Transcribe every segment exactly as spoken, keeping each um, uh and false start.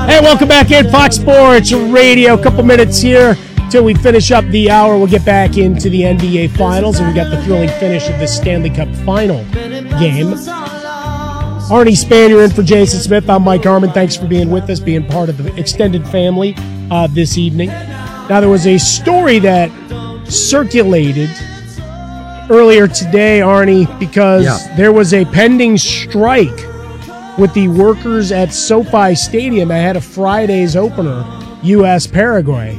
Hey, welcome back in Fox Sports Radio. A couple minutes here till we finish up the hour. We'll get back into the N B A Finals, and we got the thrilling finish of the Stanley Cup Final game. Arnie Spanier in for Jason Smith. I'm Mike Harmon. Thanks for being with us, being part of the extended family uh, this evening. Now, there was a story that circulated earlier today, Arnie, because yeah. there was a pending strike with the workers at SoFi Stadium ahead of Friday's opener, U S Paraguay.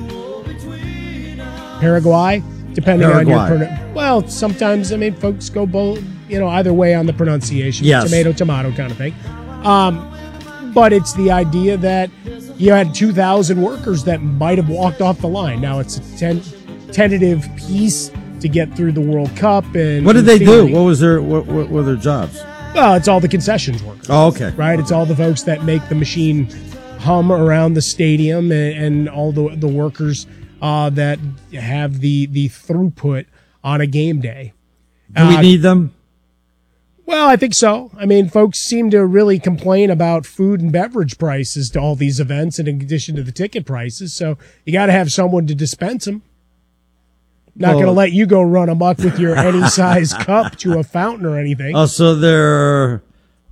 Paraguay, depending Paraguay. on your pronunciation. Well, sometimes, I mean, folks go both, you know, either way on the pronunciation. Yes. Tomato, tomato kind of thing. Um, but it's the idea that you had two thousand workers that might have walked off the line. Now, it's a ten- tentative piece to get through the World Cup. And what did they theory, do? What was their what, what were their jobs? Well, it's all the concessions workers. Oh, okay. Right? It's all the folks that make the machine hum around the stadium, and, and all the the workers uh, that have the, the throughput on a game day. Do we uh, need them? Well, I think so. I mean, folks seem to really complain about food and beverage prices to all these events, in addition to the ticket prices. So you got to have someone to dispense them. Not well, going to let you go run amok with your any size cup to a fountain or anything. Oh, so they're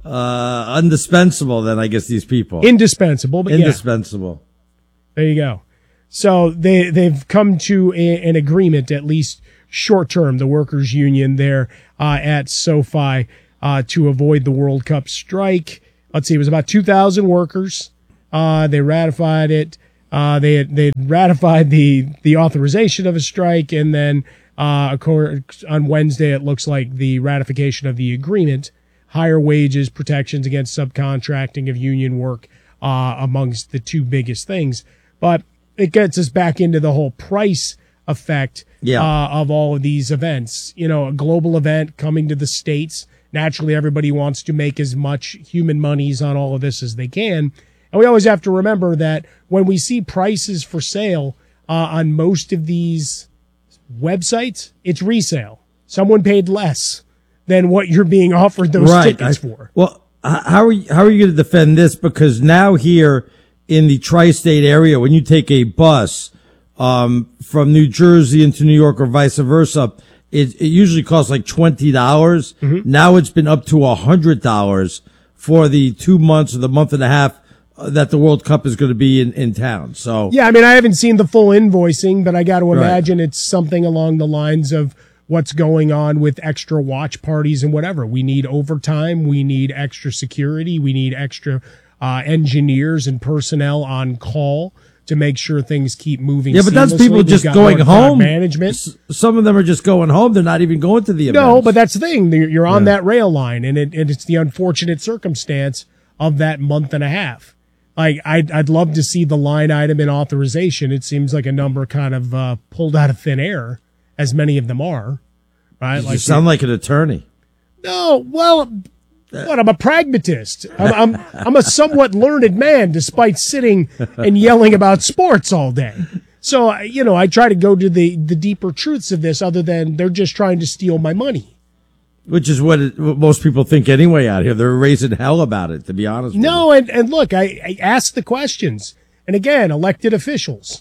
uh, indispensable then, I guess, these people. Indispensable, but Indispensable. Yeah. There you go. So they, they've come to a, an agreement, at least short term, the workers' union there uh, at SoFi uh, to avoid the World Cup strike. Let's see, it was about two thousand workers. Uh, they ratified it. Uh, they had, they had ratified the, the authorization of a strike, and then uh, on Wednesday it looks like the ratification of the agreement, higher wages, protections against subcontracting of union work uh, amongst the two biggest things. But it gets us back into the whole price effect yeah. uh, of all of these events. You know, a global event coming to the States. Naturally, everybody wants to make as much human monies on all of this as they can. And we always have to remember that when we see prices for sale uh, on most of these websites, it's resale. Someone paid less than what you're being offered those right. tickets I, for. Well, how are you, how are you going to defend this? Because now here in the tri-state area, when you take a bus um, from New Jersey into New York or vice versa, it, it usually costs like twenty dollars. Mm-hmm. Now it's been up to one hundred dollars for the two months or the month and a half that the World Cup is going to be in, in town. So yeah, I mean, I haven't seen the full invoicing, but I got to imagine right. it's something along the lines of what's going on with extra watch parties and whatever. We need overtime. We need extra security. We need extra uh, engineers and personnel on call to make sure things keep moving. Yeah, but that's people We've just got going home. Management. S- some of them are just going home. They're not even going to the event. No, but that's the thing. You're on yeah. that rail line, and, it, and it's the unfortunate circumstance of that month and a half. Like, I'd, I'd love to see the line item in authorization. It seems like a number kind of uh, pulled out of thin air, as many of them are. Right? You like sound like an attorney. No, well, what? I'm a pragmatist. I'm, I'm I'm a somewhat learned man, despite sitting and yelling about sports all day. So, you know, I try to go to the, the deeper truths of this, other than they're just trying to steal my money. Which is what, it, what most people think anyway out here. They're raising hell about it, to be honest with no, you. and, and look, I, I ask the questions. And again, elected officials,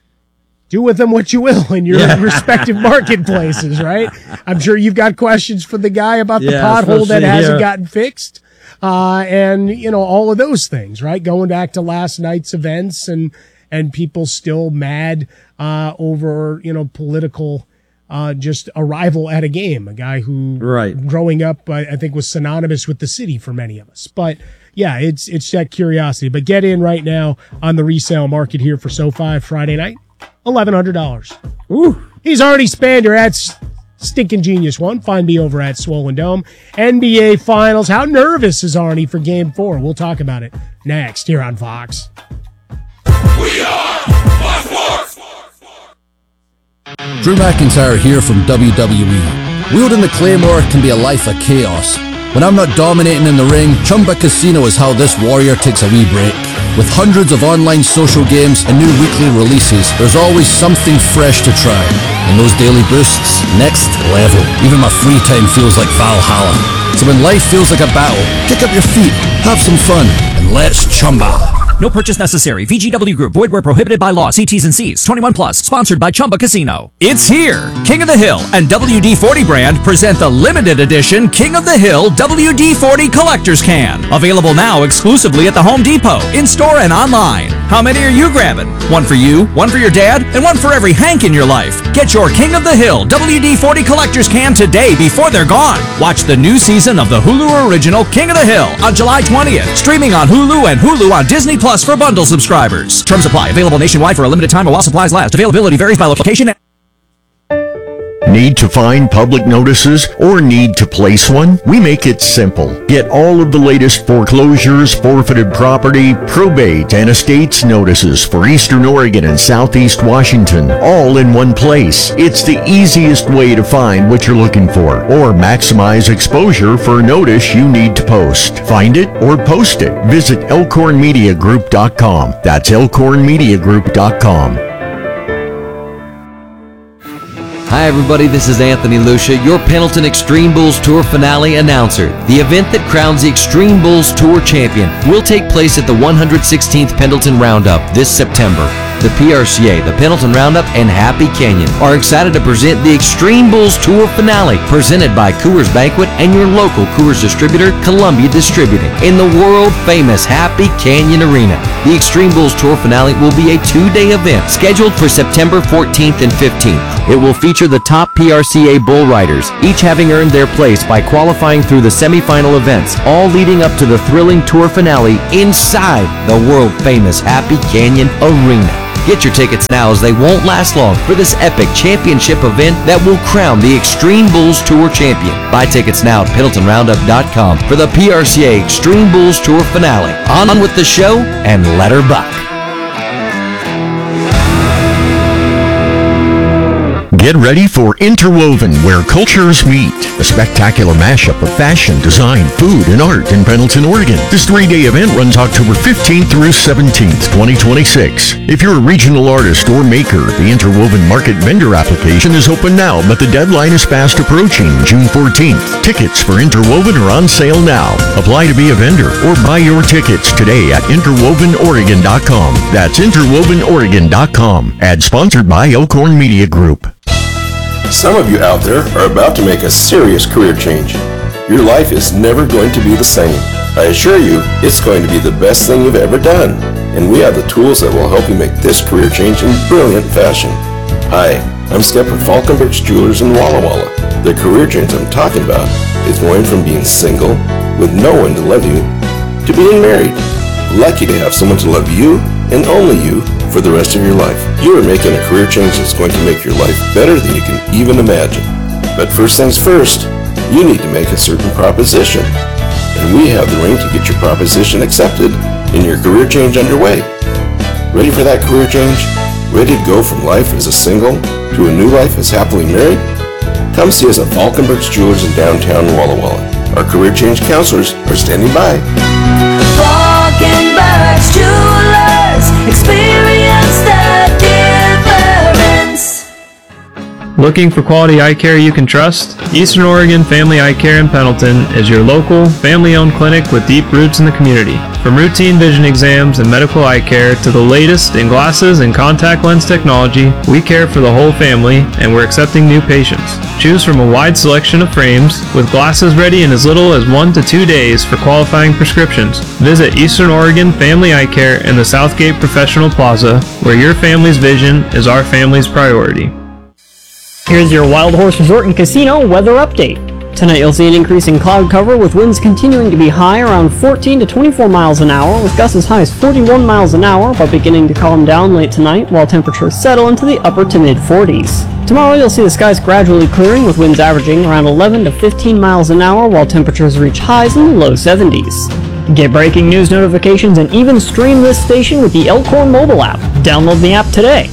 do with them what you will in your yeah. respective marketplaces, right? I'm sure you've got questions for the guy about the yeah, pothole that hasn't here. gotten fixed. Uh, and, you know, all of those things, right? Going back to last night's events and, and people still mad uh, over, you know, political Uh, just arrival at a game, a guy who right. growing up, I, I think was synonymous with the city for many of us. But yeah, it's, it's that curiosity, but get in right now on the resale market here for SoFi Friday night, eleven hundred dollars. Ooh. He's already Spander at Stinking Genius One. Find me over at Swollen Dome. N B A Finals. How nervous is Arnie for game four? We'll talk about it next here on Fox. We are Fox Sports. Drew McIntyre here from W W E. Wielding the Claymore can be a life of chaos. When I'm not dominating in the ring, Chumba Casino is how this warrior takes a wee break. With hundreds of online social games and new weekly releases, there's always something fresh to try. And those daily boosts, next level. Even my free time feels like Valhalla. So when life feels like a battle, kick up your feet, have some fun, and let's Chumba. No purchase necessary. V G W Group. Void where prohibited by law. See T's and C's. twenty-one plus. Sponsored by Chumba Casino. It's here. King of the Hill and W D forty brand present the limited edition King of the Hill W D forty Collector's Can. Available now exclusively at the Home Depot, in-store and online. How many are you grabbing? One for you, one for your dad, and one for every Hank in your life. Get your King of the Hill W D forty Collector's Can today before they're gone. Watch the new season of the Hulu original King of the Hill on July twentieth. Streaming on Hulu and Hulu on Disney Plus for bundle subscribers. Terms apply. Available nationwide for a limited time or while supplies last. Availability varies by location. Need to find public notices or need to place one? We make it simple. Get all of the latest foreclosures, forfeited property, probate, and estates notices for Eastern Oregon and Southeast Washington, all in one place. It's the easiest way to find what you're looking for or maximize exposure for a notice you need to post. Find it or post it. Visit elkhorn media group dot com. That's elkhorn media group dot com. Hi everybody, this is Anthony Lucia, your Pendleton Extreme Bulls Tour finale announcer. The event that crowns the Extreme Bulls Tour champion will take place at the one hundred sixteenth Pendleton Roundup this September. The P R C A, the Pendleton Roundup, and Happy Canyon are excited to present the Extreme Bulls Tour finale, presented by Coors Banquet and your local Coors distributor, Columbia Distributing, in the world-famous Happy Canyon Arena. The Extreme Bulls Tour finale will be a two-day event scheduled for September fourteenth and fifteenth. It will feature the top P R C A bull riders, each having earned their place by qualifying through the semifinal events, all leading up to the thrilling tour finale inside the world-famous Happy Canyon Arena. Get your tickets now as they won't last long for this epic championship event that will crown the Extreme Bulls Tour champion. Buy tickets now at pendleton roundup dot com for the P R C A Extreme Bulls Tour finale. On with the show and let her buck. Get ready for Interwoven, where cultures meet. A spectacular mashup of fashion, design, food, and art in Pendleton, Oregon. This three-day event runs October fifteenth through seventeenth, twenty twenty-six. If you're a regional artist or maker, the Interwoven Market Vendor application is open now, but the deadline is fast approaching, June fourteenth. Tickets for Interwoven are on sale now. Apply to be a vendor or buy your tickets today at interwoven oregon dot com. That's interwoven oregon dot com. Ad sponsored by Elkhorn Media Group. Some of you out there are about to make a serious career change. Your life is never going to be the same. I assure you, it's going to be the best thing you've ever done. And we have the tools that will help you make this career change in brilliant fashion. Hi, I'm Skip with Falkenbergs Jewelers in Walla Walla. The career change I'm talking about is going from being single, with no one to love you, to being married. Lucky to have someone to love you, and only you, for the rest of your life. You are making a career change that's going to make your life better than you can even imagine. But first things first, you need to make a certain proposition. And we have the ring to get your proposition accepted and your career change underway. Ready for that career change? Ready to go from life as a single to a new life as happily married? Come see us at Falkenbergs Jewelers in downtown Walla Walla. Our career change counselors are standing by. Falkenbergs Jewelers, experience the difference. Looking for quality eye care you can trust? Eastern Oregon Family Eye Care in Pendleton is your local, family-owned clinic with deep roots in the community. From routine vision exams and medical eye care to the latest in glasses and contact lens technology, we care for the whole family and we're accepting new patients. Choose from a wide selection of frames with glasses ready in as little as one to two days for qualifying prescriptions. Visit Eastern Oregon Family Eye Care in the Southgate Professional Plaza, where your family's vision is our family's priority. Here's your Wild Horse Resort and Casino weather update. Tonight you'll see an increase in cloud cover with winds continuing to be high around fourteen to twenty-four miles an hour, with gusts as high as forty-one miles an hour, but beginning to calm down late tonight while temperatures settle into the upper to mid forties. Tomorrow you'll see the skies gradually clearing with winds averaging around eleven to fifteen miles an hour while temperatures reach highs in the low seventies. Get breaking news notifications and even stream this station with the Elkhorn mobile app. Download the app today.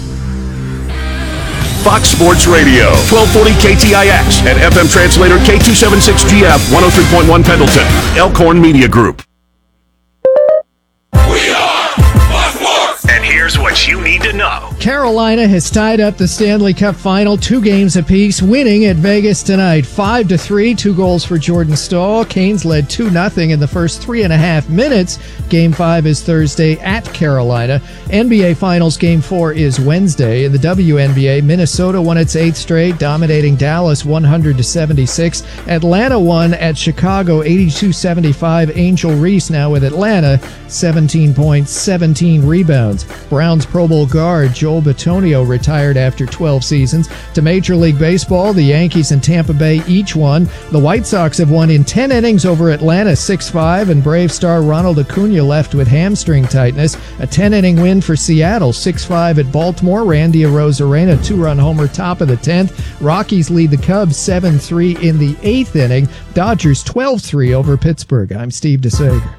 Fox Sports Radio, twelve forty K T I X, and F M translator K two seventy-six G F, one oh three point one Pendleton. Elkhorn Media Group. We are Fox Sports! And here's what you need to know. Carolina has tied up the Stanley Cup final two games apiece, winning at Vegas tonight five to three, two goals for Jordan Staal. Canes led two nothing in the first three and a half minutes. Game five is Thursday at Carolina. N B A Finals Game four is Wednesday. In the W N B A, Minnesota won its eighth straight, dominating Dallas one hundred to seventy-six. Atlanta won at Chicago eighty-two seventy-five. Angel Reese now with Atlanta, seventeen points, seventeen rebounds. Browns Pro Bowl guard Joel Bitonio retired after twelve seasons. To Major League Baseball, the Yankees and Tampa Bay each won. The White Sox have won in ten innings over Atlanta six five, and Brave star Ronald Acuna left with hamstring tightness. A ten-inning win for Seattle, six five at Baltimore. Randy Arozarena, two-run homer, top of the tenth. Rockies lead the Cubs seven three in the eighth inning. Dodgers twelve three over Pittsburgh. I'm Steve DeSager.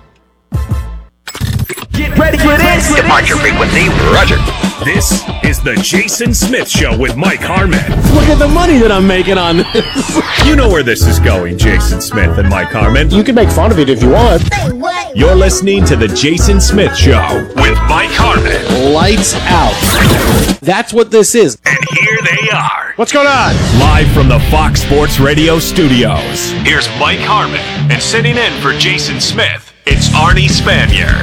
Get ready for this. Departure frequency, Roger. This is the Jason Smith Show with Mike Harmon. Look at the money that I'm making on this. You know where this is going, Jason Smith and Mike Harmon. You can make fun of it if you want. You're listening to the Jason Smith Show with Mike Harmon. Lights out. That's what this is. And here they are. What's going on? Live from the Fox Sports Radio studios. Here's Mike Harmon. And sitting in for Jason Smith, it's Arnie Spanier.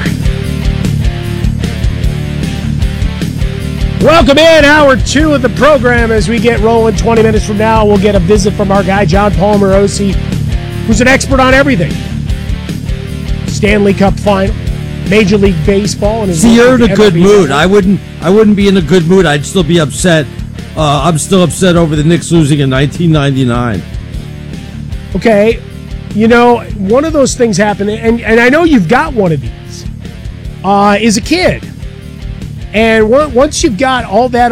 Welcome in, hour two of the program. As we get rolling twenty minutes from now, we'll get a visit from our guy, John Palmerosi, who's an expert on everything. Stanley Cup final, Major League Baseball. And See, you're in a good mood. I wouldn't I wouldn't be in a good mood. I'd still be upset. Uh, I'm still upset over the Knicks losing in nineteen ninety-nine. Okay, you know, one of those things happened, and, and I know you've got one of these, uh, is a kid. And once you've got all that